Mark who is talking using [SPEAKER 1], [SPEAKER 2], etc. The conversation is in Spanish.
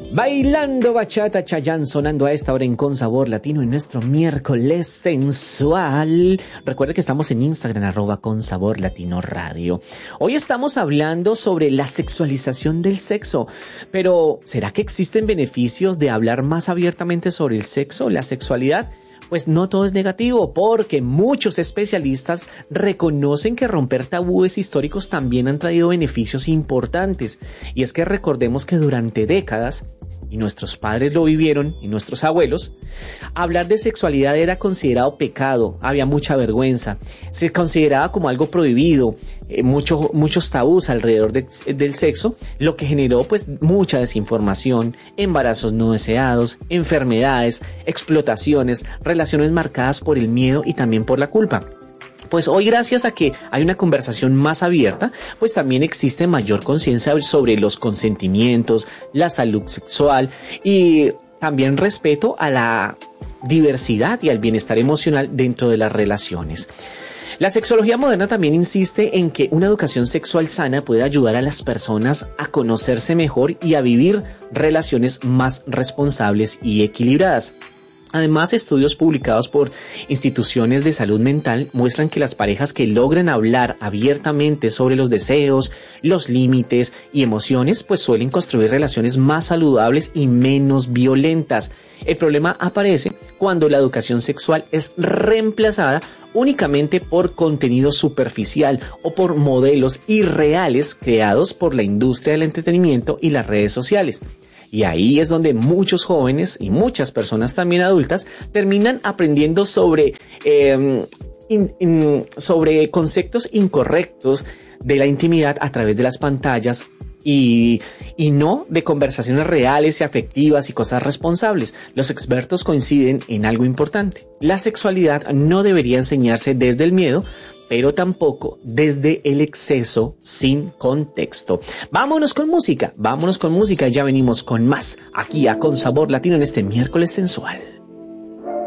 [SPEAKER 1] Bailando bachata, Chayanne sonando a esta hora en Con Sabor Latino en nuestro miércoles sensual. Recuerda que estamos en Instagram, @ConSaborLatinoRadio. Hoy estamos hablando sobre la sexualización del sexo. Pero, ¿será que existen beneficios de hablar más abiertamente sobre el sexo, la sexualidad? Pues no todo es negativo, porque muchos especialistas reconocen que romper tabúes históricos también han traído beneficios importantes. Y es que recordemos que durante décadas, y nuestros padres lo vivieron, y nuestros abuelos, hablar de sexualidad era considerado pecado, había mucha vergüenza, se consideraba como algo prohibido, muchos tabús alrededor del sexo, lo que generó pues mucha desinformación, embarazos no deseados, enfermedades, explotaciones, relaciones marcadas por el miedo y también por la culpa. Pues hoy, gracias a que hay una conversación más abierta, pues también existe mayor conciencia sobre los consentimientos, la salud sexual y también respeto a la diversidad y al bienestar emocional dentro de las relaciones. La sexología moderna también insiste en que una educación sexual sana puede ayudar a las personas a conocerse mejor y a vivir relaciones más responsables y equilibradas. Además, estudios publicados por instituciones de salud mental muestran que las parejas que logran hablar abiertamente sobre los deseos, los límites y emociones, pues suelen construir relaciones más saludables y menos violentas. El problema aparece cuando la educación sexual es reemplazada únicamente por contenido superficial o por modelos irreales creados por la industria del entretenimiento y las redes sociales. Y ahí es donde muchos jóvenes y muchas personas también adultas terminan aprendiendo sobre conceptos incorrectos de la intimidad a través de las pantallas y no de conversaciones reales y afectivas y cosas responsables. Los expertos coinciden en algo importante. La sexualidad no debería enseñarse desde el miedo, pero tampoco desde el exceso sin contexto. Vámonos con música, ya venimos con más aquí a Con Sabor Latino en este miércoles sensual.